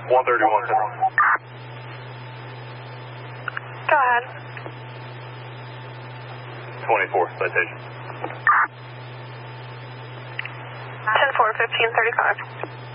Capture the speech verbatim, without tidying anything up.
one thirty-one. Go ahead. twenty-four, citation. ten four, fifteen thirty-five.